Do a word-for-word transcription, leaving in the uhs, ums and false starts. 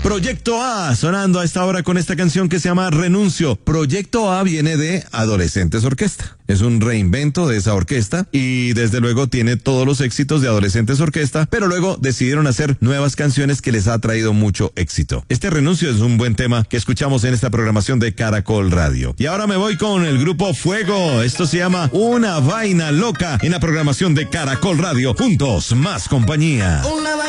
Proyecto A, sonando a esta hora con esta canción que se llama Renuncio. Proyecto A viene de Adolescentes Orquesta. Es un reinvento de esa orquesta y desde luego tiene todos los éxitos de Adolescentes Orquesta, pero luego decidieron hacer nuevas canciones que les ha traído mucho éxito. Este Renuncio es un buen tema que escuchamos en esta programación de Caracol Radio. Y ahora me voy con el grupo Fuego. Esto se llama Una Vaina Loca en la programación de Caracol Radio. Juntos, más compañía. Una